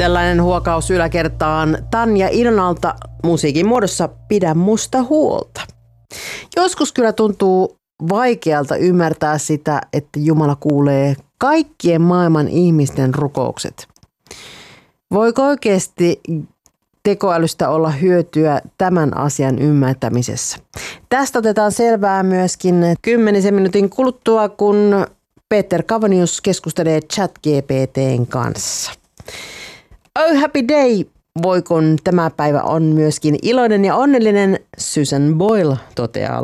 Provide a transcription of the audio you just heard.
Tällainen huokaus yläkertaan Tanja Inonalta musiikin muodossa Pidä musta huolta. Joskus kyllä tuntuu vaikealta ymmärtää sitä, että Jumala kuulee kaikkien maailman ihmisten rukoukset. Voiko oikeasti tekoälystä olla hyötyä tämän asian ymmärtämisessä? Tästä otetaan selvää myöskin 10 minuutin kuluttua, kun Peter Kavanius keskustelee ChatGPT:n kanssa. Oh happy day, voikon tämä päivä on myöskin iloinen ja onnellinen, Susan Boyle toteaa